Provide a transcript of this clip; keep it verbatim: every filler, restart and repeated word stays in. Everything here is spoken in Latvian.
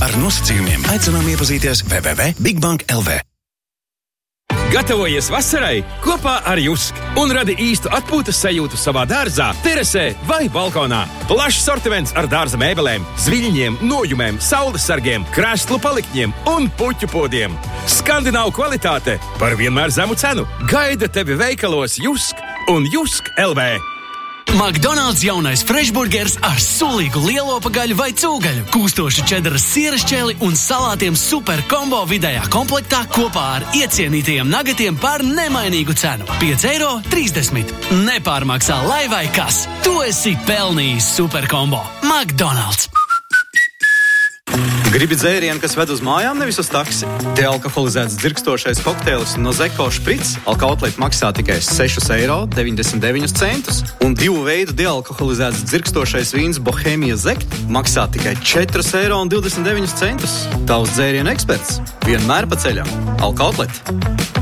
Ar nosacījumiem aicinām iepazīties w w w punkt bigbank punkt l v. Gatavojies vasarai kopā ar Jusk un radi īstu atpūtas sajūtu savā dārzā, terasē vai balkonā. Plašs sortiments ar dārza mēbelēm, zviļņiem, nojumēm, saules sargiem, krēslu palikņiem un puķu podiem. Skandināvu kvalitāte par vienmēr zemu cenu. Gaida tevi veikalos Jusk un Jusk punkt l v. McDonald's jaunais frešburgers ar sulīgu lielopa gaļu vai cūgaļu, kūstošu čedaras sieras ķēli un salātiem super kombo vidējā komplektā kopā ar iecienītajiem nagatiem par nemainīgu cenu. pieci eiro trīsdesmit. Nepārmaksā lai vai kas. Tu esi pelnījis super kombo. McDonald's. Gribi dzērienu, kas ved uz mājām, nevis uz taksi? Dealkoholizēts dzirkstošais kokteilis Nozeko šprits alkohotlēt maksā tikai seši eiro deviņdesmit deviņi centus. Un divu veidu dealkoholizēts dzirkstošais vīns Bohēmija Zekt maksā tikai četri eiro divdesmit deviņi centus. Tavs dzērienu eksperts vienmēr pa ceļam. Alkohotlēt.